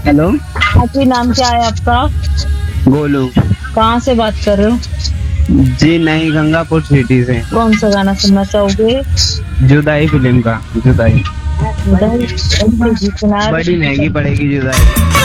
Hello. हाँ जी, नाम क्या है आपका? गोलू। कहाँ से बात कर रहे हो? जी नहीं, गंगापुर सिटी से। कौन सा गाना सुनना चाहोगे? जुदाई फिल्म का जुदाई। उधर सुना बड़ी महंगी पड़ेगी जुदाई।